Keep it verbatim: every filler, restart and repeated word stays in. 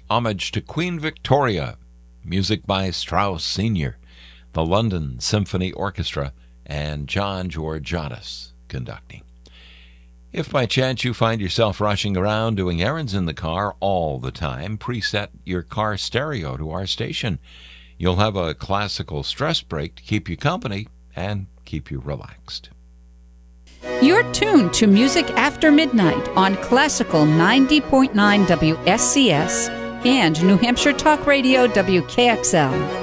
Homage to Queen Victoria, music by Strauss Senior, the London Symphony Orchestra, and John Georgiadis conducting. If by chance you find yourself rushing around doing errands in the car all the time, preset your car stereo to our station. You'll have a classical stress break to keep you company and keep you relaxed. You're tuned to Music After Midnight on Classical ninety point nine W S C S and New Hampshire Talk Radio W K X L.